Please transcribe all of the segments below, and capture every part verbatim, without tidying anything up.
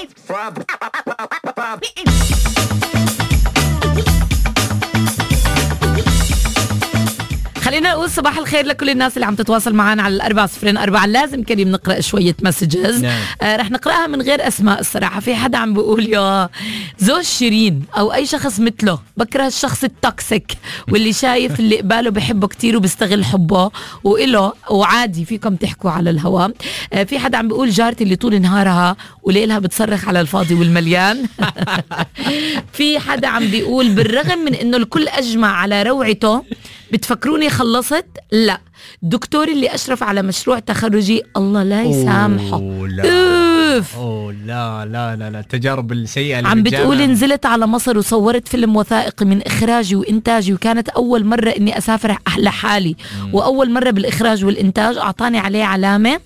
خلينا نقول صباح الخير لكل الناس اللي عم تتواصل معنا على الأربعة صفرين أربعة. لازم كريم نقرأ شوية مسجز. نعم. آه رح نقرأها من غير أسماء الصراحة. في حدا عم بيقول يا زوج شيرين أو أي شخص مثله بكره الشخص التوكسيك واللي شايف اللي قباله بحبه كتير وبيستغل حبه وإله وعادي فيكم تحكوا على الهواء. آه في حدا عم بيقول جارتي اللي طول نهارها وليلها بتصرخ على الفاضي والمليان. في حدا عم بيقول بالرغم من إنه الكل أجمع على روعته بتفكروني خلصت؟ لا، دكتوري اللي أشرف على مشروع تخرجي الله لا يسامحه. أوه لا. أوف. أوه لا لا لا لا التجارب السيئة اللي عم بالجامعة. بتقول نزلت على مصر وصورت فيلم وثائقي من إخراجي وإنتاجي وكانت أول مرة إني أسافر لحالي وأول مرة بالإخراج والإنتاج أعطاني عليه علامة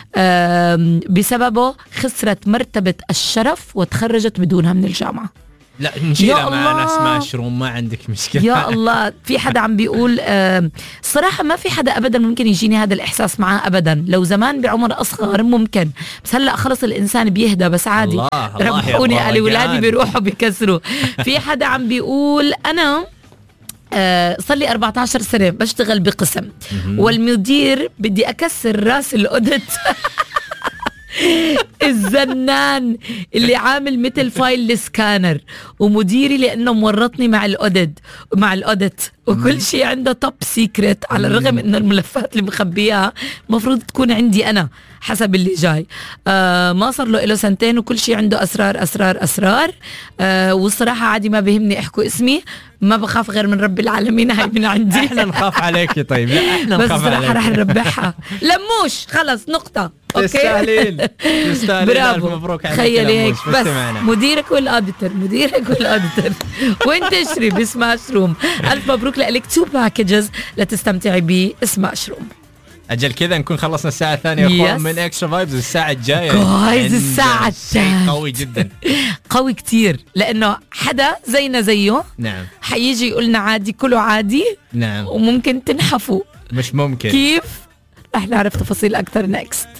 بسببه خسرت مرتبة الشرف وتخرجت بدونها من الجامعة. لا نشيلها معنا اسمها شروم ما عندك مشكلة. يا الله. في حدا عم بيقول آه صراحة ما في حدا أبدا ممكن يجيني هذا الإحساس معاه أبدا. لو زمان بعمر أصغر ممكن، بس هلأ خلص الإنسان بيهدى بس عادي. الله الله ربحوني علي ولادي بيروحوا بيكسروا. في حدا عم بيقول أنا آه صار لي أربعة عشر سنة بشتغل بقسم والمدير بدي أكسر راس الأودت الزنان اللي عامل مثل فايل السكانر ومديري لأنه مورطني مع الأودت مع الأودت وكل شيء عنده توب سيكريت على الرغم إنه الملفات اللي مخبيها مفروض تكون عندي أنا حسب اللي جاي. آه ما صار له إله سنتين وكل شيء عنده أسرار أسرار أسرار. آه والصراحة عادي ما بيهمني أحكوا اسمي، ما بخاف غير من رب العالمين. هاي من عندي. احنا نخاف عليك. طيب لا احنا بس نخاف عليك. بس رح نربحها. لموش خلص نقطة. تستاهلين تستاهلين. برافو. مبروك عليك. تخيلي هيك بس معنا. مديرك والأوديتر مديرك والأوديتر وانت اشتري بسماش روم. ألف مبروك لك تو باكجز لتستمتعي بسماش روم. أجل كذا نكون خلصنا الساعة الثانية yes. من إكسترا فايبز. الساعة الجاية جايز الساعة الثانية قوي جدا قوي كتير لأنه حدا زينا زيه. نعم. حيجي يقولنا عادي كله عادي. نعم. وممكن تنحفوا. مش ممكن. كيف؟ رح نعرف تفاصيل أكتر next.